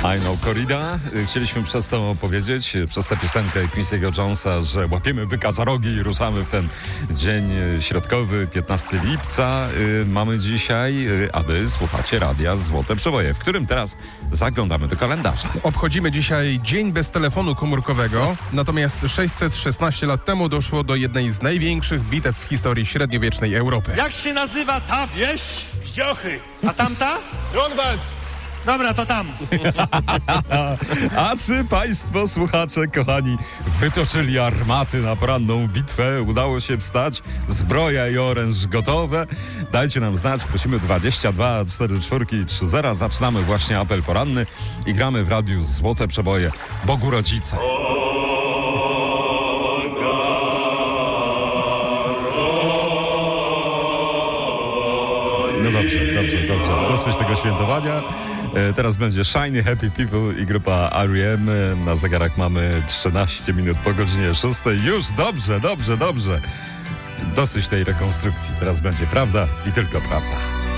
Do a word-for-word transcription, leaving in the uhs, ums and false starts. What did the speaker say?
I know Corrida. Chcieliśmy przez to opowiedzieć, przez tę piosenkę Quincy'ego Jonesa, że łapiemy byka za rogi i ruszamy w ten dzień środkowy, piętnastego lipca. Mamy dzisiaj, aby słuchacie radia Złote Przeboje, w którym teraz zaglądamy do kalendarza. Obchodzimy dzisiaj Dzień bez telefonu komórkowego, natomiast sześćset szesnaście lat temu doszło do jednej z największych bitew w historii średniowiecznej Europy. Jak się nazywa ta wieś? Zdziochy. A tamta? Grunwald. Dobra, to tam. A czy państwo, słuchacze, kochani, wytoczyli armaty na poranną bitwę? Udało się wstać? Zbroja i oręż gotowe? Dajcie nam znać, prosimy dwadzieścia dwa czterdzieści cztery trzydzieści. Zaczynamy właśnie apel poranny i gramy w radiu Złote Przeboje Bogu Rodzice. No dobrze, dobrze, dobrze. Dosyć tego świętowania. E, teraz będzie Shiny Happy People i grupa R E M. Na zegarach mamy trzynaście minut po godzinie szóstej. Już dobrze, dobrze, dobrze. Dosyć tej rekonstrukcji. Teraz będzie prawda i tylko prawda.